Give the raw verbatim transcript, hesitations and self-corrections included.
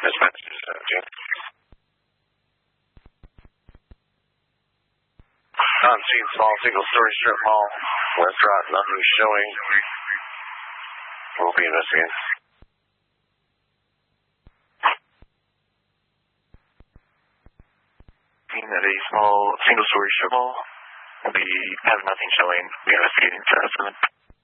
Dispatch two seventeen. On scene, small single-story strip mall. Restaurant, nothing showing. We'll be investigating. Seen at a small single-story strip mall. We have nothing showing. We're investigating to seven.